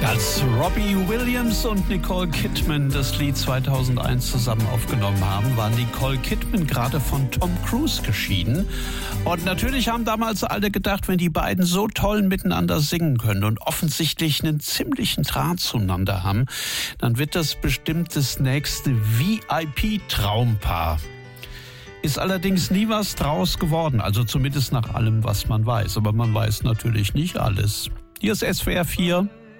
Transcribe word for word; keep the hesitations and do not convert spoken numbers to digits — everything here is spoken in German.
Als Robbie Williams und Nicole Kidman das Lied zweitausendeins zusammen aufgenommen haben, war Nicole Kidman gerade von Tom Cruise geschieden. Und natürlich haben damals alle gedacht, wenn die beiden so toll miteinander singen können und offensichtlich einen ziemlichen Draht zueinander haben, dann wird das bestimmt das nächste V I P-Traumpaar. Ist allerdings nie was draus geworden, also zumindest nach allem, was man weiß. Aber man weiß natürlich nicht alles. Hier ist S W R vier.